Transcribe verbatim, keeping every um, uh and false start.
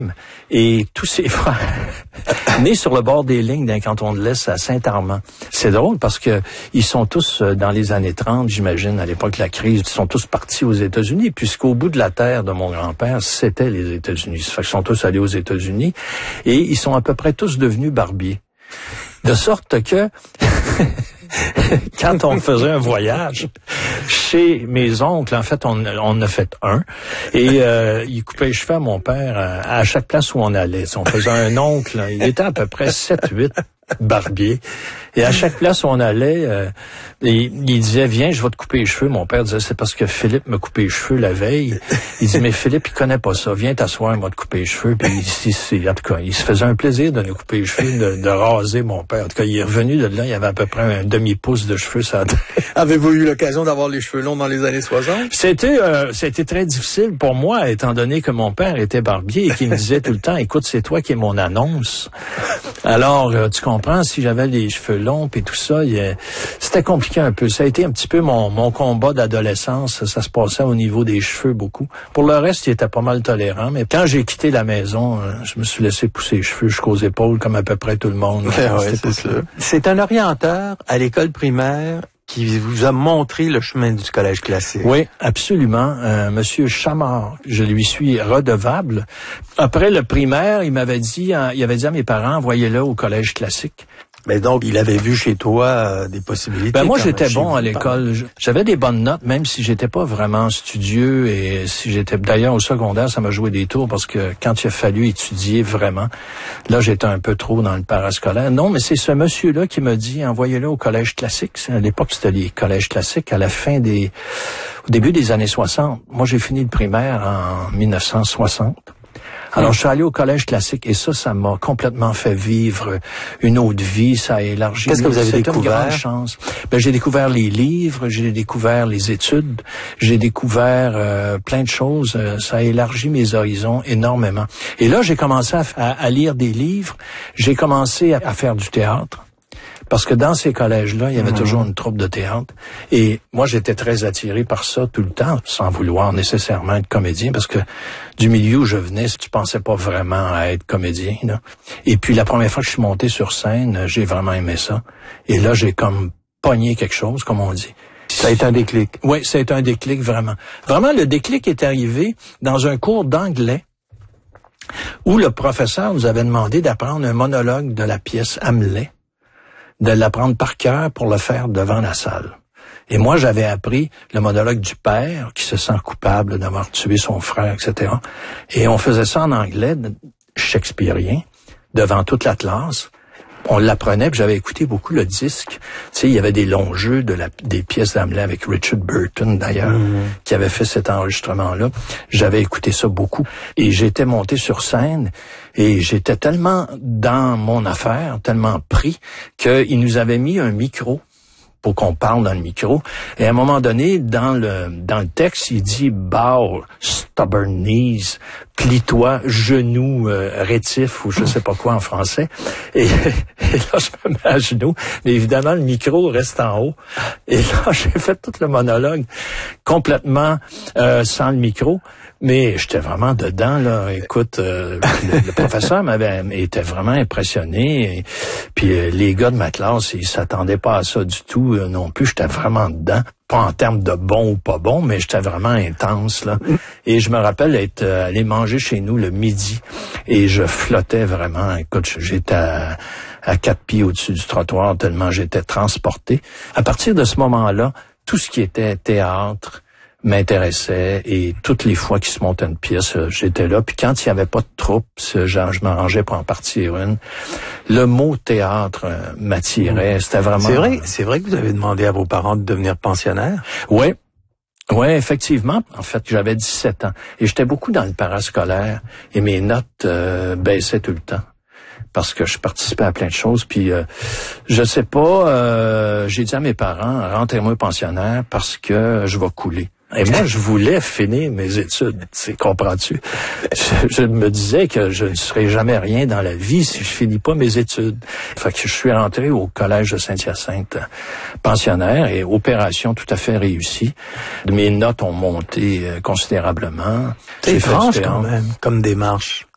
et tous ses frères, nés sur le bord des lignes d'un canton de l'Est à Saint-Armand. C'est drôle parce que ils sont tous, dans les années trente, j'imagine, à l'époque de la crise, ils sont tous partis aux États-Unis, puisqu'au bout de la terre de mon grand-père, c'était les États-Unis. Ça fait qu'ils sont tous allés aux États-Unis et ils sont à peu près tous devenus barbiers. De sorte que, quand on faisait un voyage chez mes oncles, en fait, on, on en a fait un, et euh, ils coupaient les cheveux à mon père à, à chaque place où on allait. Si on faisait un oncle, il était à peu près sept huit barbiers, et à chaque place où on allait, euh, il, il disait, viens, je vais te couper les cheveux. Mon père disait, c'est parce que Philippe me coupait les cheveux la veille. Il dit, mais Philippe, il connaît pas ça. Viens t'asseoir, il va te couper les cheveux. Puis il, il, en tout cas, il se faisait un plaisir de nous couper les cheveux, de, de raser mon père. En tout cas, il est revenu de là, il avait à peu près un demi-pouce de cheveux sur la tête. Avez-vous eu l'occasion d'avoir les cheveux longs dans les années soixante? C'était, euh, c'était très difficile pour moi, étant donné que mon père était barbier et qu'il me disait tout le temps, écoute, c'est toi qui es mon annonce. Alors, euh, tu comprends, si j'avais les cheveux longs et tout ça, il, c'était compliqué un peu. Ça a été un petit peu mon, mon combat d'adolescence. Ça se passait au niveau des cheveux beaucoup. Pour le reste, il était pas mal tolérant. Mais quand j'ai quitté la maison, je me suis laissé pousser les cheveux jusqu'aux épaules, comme à peu près tout le monde. Ben ouais, c'est sûr. C'est un orienteur à l'école primaire qui vous a montré le chemin du collège classique. Oui, absolument. Euh, Monsieur Chamard, je lui suis redevable. Après le primaire, il m'avait dit, euh, il avait dit à mes parents, envoyez-le au collège classique. Mais donc, il avait vu chez toi euh, des possibilités. Ben moi, j'étais bon à l'école. J'avais des bonnes notes, même si j'étais pas vraiment studieux. Et si j'étais d'ailleurs au secondaire, ça m'a joué des tours parce que quand il a fallu étudier vraiment, là, j'étais un peu trop dans le parascolaire. Non, mais c'est ce monsieur-là qui m'a dit, envoyez-le au collège classique. À l'époque, c'était les collèges classiques à la fin des, au début des années soixante. Moi, j'ai fini le primaire en mille neuf cent soixante. Alors, je suis allé au collège classique et ça, ça m'a complètement fait vivre une autre vie. Ça a élargi. Qu'est-ce que vous avez découvert? C'était une grande chance. Ben, j'ai découvert les livres, j'ai découvert les études, j'ai découvert euh, plein de choses. Ça a élargi mes horizons énormément. Et là, j'ai commencé à, à, à lire des livres. J'ai commencé à, à faire du théâtre. Parce que dans ces collèges-là, il y avait mmh. toujours une troupe de théâtre. Et moi, j'étais très attiré par ça tout le temps, sans vouloir nécessairement être comédien, parce que du milieu où je venais, tu pensais pas vraiment à être comédien, là. Et puis, la première fois que je suis monté sur scène, j'ai vraiment aimé ça. Et là, j'ai comme pogné quelque chose, comme on dit. Ça a été un déclic. Oui, ça a été un déclic, vraiment. Vraiment, le déclic est arrivé dans un cours d'anglais où le professeur nous avait demandé d'apprendre un monologue de la pièce Hamlet, de l'apprendre par cœur pour le faire devant la salle. Et moi, j'avais appris le monologue du père qui se sent coupable d'avoir tué son frère, et cetera. Et on faisait ça en anglais, shakespearien, devant toute la classe. On l'apprenait, puis j'avais écouté beaucoup le disque. Tu sais, il y avait des longs jeux de la, des pièces d'Hamlet avec Richard Burton, d'ailleurs, mmh. qui avait fait cet enregistrement-là. J'avais écouté ça beaucoup. Et j'étais monté sur scène et j'étais tellement dans mon affaire, tellement pris, qu'il nous avait mis un micro pour qu'on parle dans le micro. Et à un moment donné, dans le dans le texte, il dit « bow, stubborn knees », plie-toi, genou euh, rétif ou je sais pas quoi en français. Et, et là, je me mets à genoux. Mais évidemment, le micro reste en haut. Et là, j'ai fait tout le monologue complètement euh, sans le micro. Mais j'étais vraiment dedans, là. Écoute, euh, le, le professeur m'avait était vraiment impressionné. Et, puis euh, les gars de ma classe, ils s'attendaient pas à ça du tout euh, non plus. J'étais vraiment dedans. Pas en termes de bon ou pas bon, mais j'étais vraiment intense, là. Et je me rappelle être euh, allé manger chez nous le midi. Et je flottais vraiment. Écoute, j'étais à, à quatre pieds au-dessus du trottoir tellement j'étais transporté. À partir de ce moment-là, tout ce qui était théâtre m'intéressait et toutes les fois qu'il se montait une pièce, j'étais là. Puis quand il n'y avait pas de troupe, genre, je m'arrangeais pour en partir une. Le mot théâtre euh, m'attirait. C'était vraiment... C'est vrai, c'est vrai que vous avez demandé à vos parents de devenir pensionnaires? Oui. Oui, effectivement. En fait, j'avais dix-sept ans. Et j'étais beaucoup dans le parascolaire. Et mes notes euh, baissaient tout le temps. Parce que je participais à plein de choses, puis euh, je sais pas, euh, j'ai dit à mes parents, rentrez-moi pensionnaire parce que je vais couler. Et moi, je voulais finir mes études, tu comprends-tu? Je, je me disais que je ne serais jamais rien dans la vie si je finis pas mes études. Fait que je suis rentré au collège de Saint-Hyacinthe pensionnaire et opération tout à fait réussie. Mes notes ont monté considérablement. C'est étrange quand même, comme démarche.